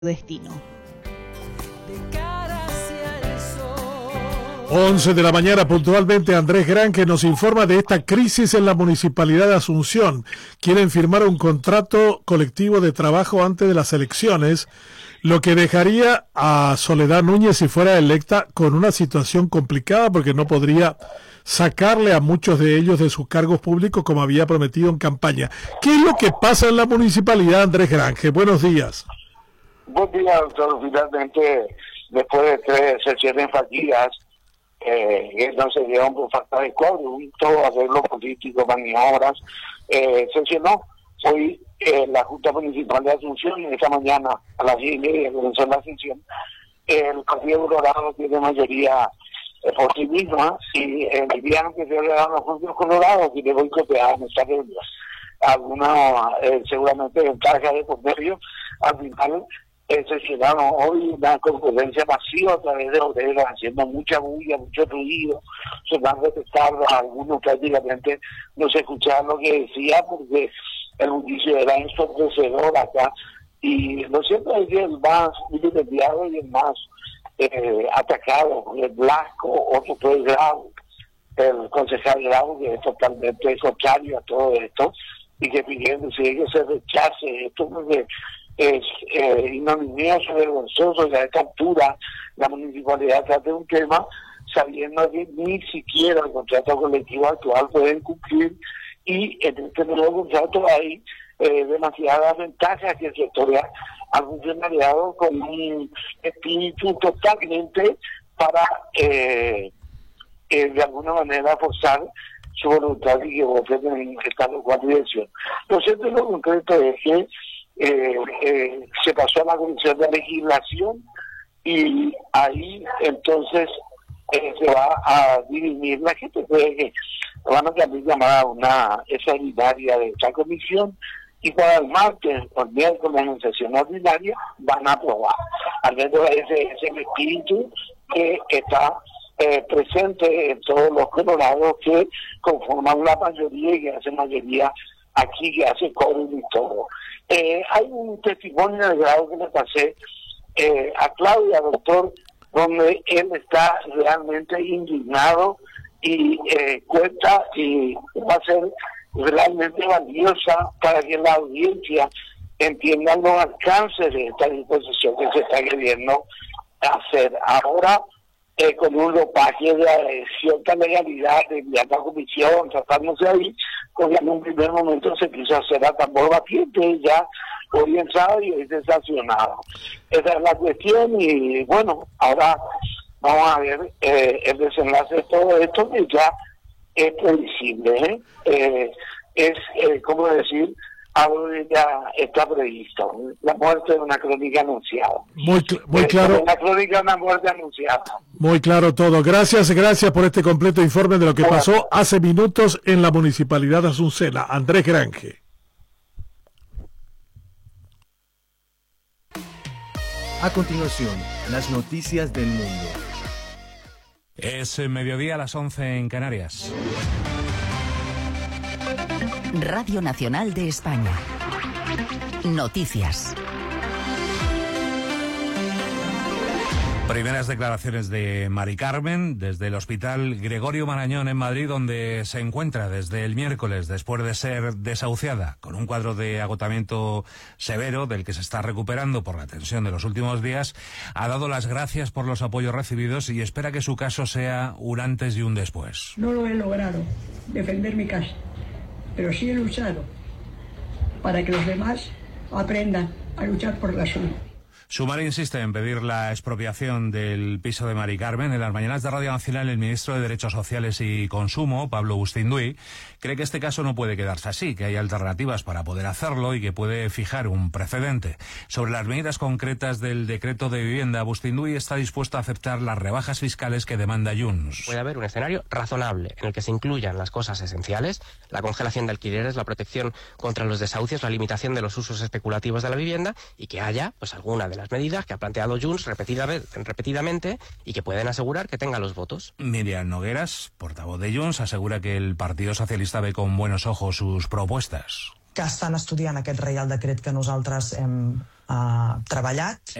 destino. 11 de la mañana puntualmente, Andrés Gran, que nos informa de esta crisis en la Municipalidad de Asunción. Quieren firmar un contrato colectivo de trabajo antes de las elecciones, lo que dejaría a Soledad Núñez, si fuera electa, con una situación complicada porque no podría sacarle a muchos de ellos de sus cargos públicos como había prometido en campaña. ¿Qué es lo que pasa en la Municipalidad, Andrés Granje? Buenos días. Buen día, doctor. Finalmente, después de 3 sesiones fallidas, que no se dieron por falta de quórum, todo arreglo político, maniobras, sesionó hoy la Junta Municipal de Asunción, y esta mañana a las 10:30 comenzó la sesión. El Partido Colorado tiene mayoría por sí misma, y el día que se le dan los Partidos Colorados, y le voy a copiar en esta reunión alguna seguramente ventaja de por medio. Al final sesionaron hoy una concurrencia masiva a través de obreros, haciendo mucha bulla, mucho ruido, sonando petardos. Algunos prácticamente no se escuchaban lo que decía porque el juicio era ensordecedor acá. Y lo cierto es que el más vilipendiado y el más atacado, el Blasco, otro fue el Grau, el concejal Grau, que es totalmente contrario a todo esto, y que pidiendo que se rechace esto porque es ignominioso, vergonzoso, y a esta altura la municipalidad trata de un tema sabiendo que ni siquiera el contrato colectivo actual pueden cumplir, y en este nuevo contrato hay demasiadas ventajas que se otorgan al funcionariado con un espíritu totalmente para de alguna manera forzar su voluntad y que voten en esta cual dirección. Lo cierto y lo concreto es que se pasó a la Comisión de Legislación, y ahí entonces se va a dirimir. La gente cree que van a también llamar a una extraordinaria de esta comisión, y para el martes o el miércoles en sesión ordinaria van a aprobar. Al menos ese espíritu que está presente en todos los colorados que conforman la mayoría y que hace mayoría aquí, que hace quórum y todo. Hay un testimonio de Grau que le pasé a Claudia, doctor, donde él está realmente indignado y cuenta, y va a ser realmente valiosa para que la audiencia entienda los alcances de esta disposición que se está queriendo hacer. Ahora, con un ropaje de cierta legalidad de enviar la comisión, tratándose ahí, pues en un primer momento se quiso hacer a tambor batiente, ya orientado y hoy sancionado. Esa es la cuestión, y bueno, ahora vamos a ver el desenlace de todo esto, que ya es previsible, es como decir, algo que ya está previsto. La muerte de una crónica anunciada. Muy claro. Una crónica de una muerte anunciada. Muy claro todo. Gracias por este completo informe de lo que pasó hace minutos en la Municipalidad de Azucena. Andrés Granje. A continuación, las noticias del mundo. Es mediodía a las 11 en Canarias. Radio Nacional de España. Noticias. Primeras declaraciones de Mari Carmen desde el Hospital Gregorio Marañón en Madrid, donde se encuentra desde el miércoles después de ser desahuciada con un cuadro de agotamiento severo del que se está recuperando por la tensión de los últimos días. Ha dado las gracias por los apoyos recibidos y espera que su caso sea un antes y un después. No lo he logrado, defender mi casa, pero sí he luchado para que los demás aprendan a luchar por la suya. Sumar insiste en pedir la expropiación del piso de Mari Carmen. En las mañanas de Radio Nacional, el ministro de Derechos Sociales y Consumo, Pablo Bustinduy, cree que este caso no puede quedarse así, que hay alternativas para poder hacerlo y que puede fijar un precedente. Sobre las medidas concretas del decreto de vivienda, Bustinduy está dispuesto a aceptar las rebajas fiscales que demanda Junts. Puede haber un escenario razonable en el que se incluyan las cosas esenciales, la congelación de alquileres, la protección contra los desahucios, la limitación de los usos especulativos de la vivienda, y que haya pues alguna de las medidas que ha planteado Junts repetidamente y que pueden asegurar que tenga los votos. Miriam Nogueras, portavoz de Junts, asegura que el Partido Socialista ve con buenos ojos sus propuestas. Que estan estudiant aquest reial decret que nosaltres hem treballat